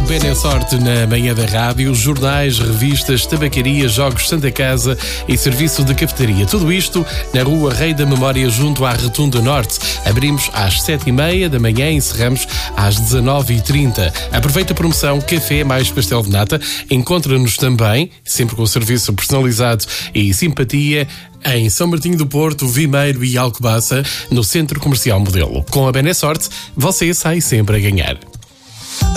Benessorte na manhã da rádio, jornais, revistas, tabacaria, jogos Santa Casa e serviço de cafetaria. Tudo isto na rua Rei da Memória, junto à Rotunda Norte. Abrimos às 7h30 da manhã e encerramos às 19h30. Aproveita a promoção Café mais Pastel de Nata. Encontra-nos também, sempre com serviço personalizado e simpatia, em São Martinho do Porto, Vimeiro e Alcobaça, no Centro Comercial Modelo. Com a Benessorte, você sai sempre a ganhar.